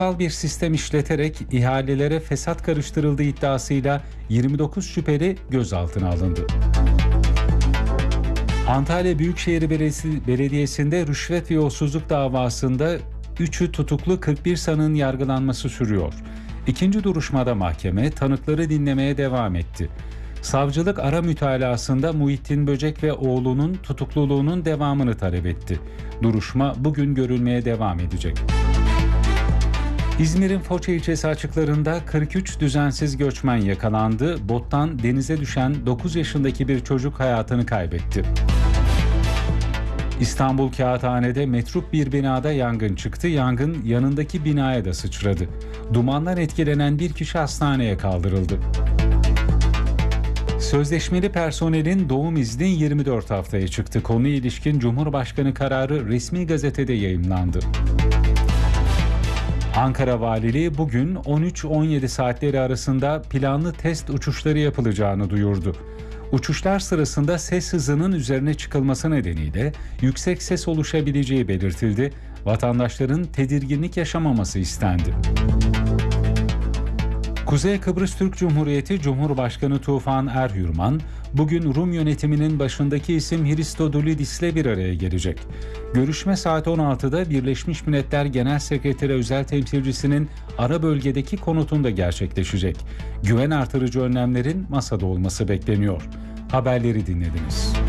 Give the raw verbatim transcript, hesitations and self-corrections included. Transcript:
Kurumsal bir sistem işleterek ihalelere fesat karıştırıldığı iddiasıyla yirmi dokuz şüpheli gözaltına alındı. Antalya Büyükşehir Belediyesi'nde rüşvet ve yolsuzluk davasında üçü tutuklu kırk bir sanığın yargılanması sürüyor. İkinci duruşmada mahkeme tanıkları dinlemeye devam etti. Savcılık ara mütalasında Muhittin Böcek ve oğlunun tutukluluğunun devamını talep etti. Duruşma bugün görülmeye devam edecek. İzmir'in Foça ilçesi açıklarında kırk üç düzensiz göçmen yakalandı. Bottan denize düşen dokuz yaşındaki bir çocuk hayatını kaybetti. İstanbul Kağıthane'de metruk bir binada yangın çıktı. Yangın yanındaki binaya da sıçradı. Dumandan etkilenen bir kişi hastaneye kaldırıldı. Sözleşmeli personelin doğum izni yirmi dört haftaya çıktı. Konuya ilişkin Cumhurbaşkanı kararı resmi gazetede yayımlandı. Ankara Valiliği bugün on üç on yedi saatleri arasında planlı test uçuşları yapılacağını duyurdu. Uçuşlar sırasında ses hızının üzerine çıkılması nedeniyle yüksek ses oluşabileceği belirtildi. Vatandaşların tedirginlik yaşamaması istendi. Kuzey Kıbrıs Türk Cumhuriyeti Cumhurbaşkanı Tufan Erhürman, bugün Rum yönetiminin başındaki isim Hristodoulidis ile bir araya gelecek. Görüşme saat on altıda Birleşmiş Milletler Genel Sekreteri Özel Temsilcisi'nin ara bölgedeki konutunda gerçekleşecek. Güven artırıcı önlemlerin masada olması bekleniyor. Haberleri dinlediniz.